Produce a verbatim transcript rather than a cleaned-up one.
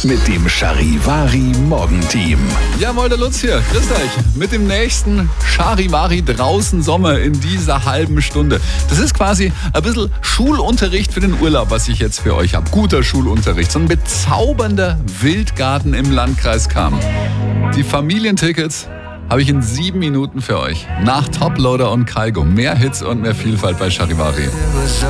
mit dem Charivari Morgenteam. Jawohl, der Lutz hier. Grüßt euch. Mit dem nächsten Charivari draußen Sommer in dieser halben Stunde. Das ist quasi ein bisschen Schulunterricht für den Urlaub, was ich jetzt für euch habe. Guter Schulunterricht. So ein bezaubernder Wildgarten im Landkreis Cham. Die Familientickets habe ich in sieben Minuten für euch. Nach Toploader und Kaigo. Mehr Hits und mehr Vielfalt bei Charivari.